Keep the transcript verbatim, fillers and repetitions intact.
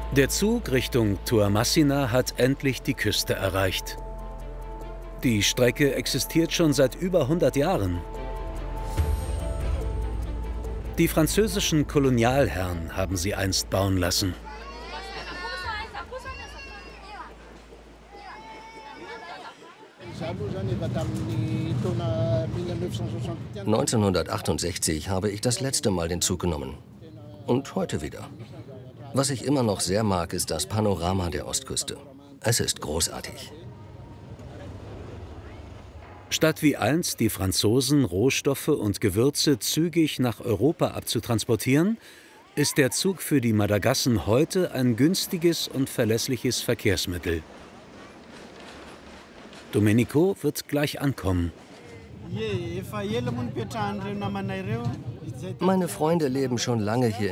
Der Zug Richtung Toamasina hat endlich die Küste erreicht. Die Strecke existiert schon seit über hundert Jahren. Die französischen Kolonialherren haben sie einst bauen lassen. neunzehnhundertachtundsechzig habe ich das letzte Mal den Zug genommen. Und heute wieder. Was ich immer noch sehr mag, ist das Panorama der Ostküste. Es ist großartig. Statt wie einst die Franzosen Rohstoffe und Gewürze zügig nach Europa abzutransportieren, ist der Zug für die Madagassen heute ein günstiges und verlässliches Verkehrsmittel. Domenico wird gleich ankommen. Meine Freunde leben schon lange hier